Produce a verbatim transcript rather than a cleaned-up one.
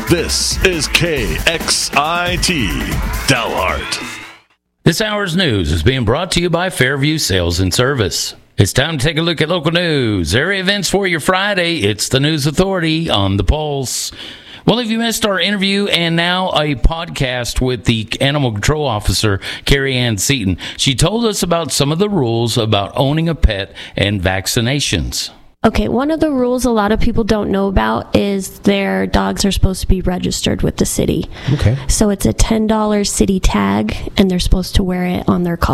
This is K X I T, Dalhart. This hour's news is being brought to you by Fairview Sales and Service. It's time to take a look at local news. Area events for your Friday. It's the News Authority on the Pulse. Well, if you missed our interview and now a podcast with the Animal Control Officer, Carrie Ann Seaton, she told us about some of the rules about owning a pet and vaccinations. Okay, one of the rules a lot of people don't know about is their dogs are supposed to be registered with the city. Okay. So it's a ten dollars city tag, and they're supposed to wear it on their collar.